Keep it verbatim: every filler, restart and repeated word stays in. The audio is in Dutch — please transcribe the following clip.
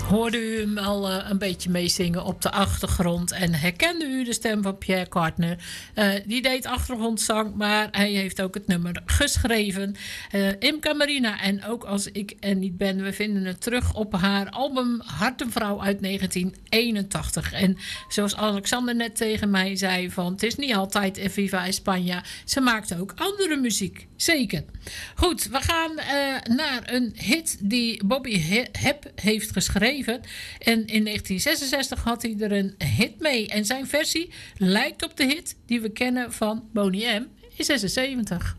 Hoorde u hem al uh, een beetje meezingen op de achtergrond en herkende u de stem van Pierre Cardin? Uh, die deed achtergrondzang, maar hij heeft ook het nummer geschreven. Uh, Imca Marina, en ook als ik er niet ben, we vinden het terug op haar album Hart en Vrouw uit negentien eenentachtig. En zoals Alexander net tegen mij zei, van het is niet altijd Viva España. Ze maakt ook andere muziek, zeker. Goed, we gaan uh, naar een hit die Bobby Hebb heeft geschreven. En in negentien zesenzestig had hij er een hit mee. En zijn versie lijkt op de hit die we kennen van Boney M in zesenzeventig.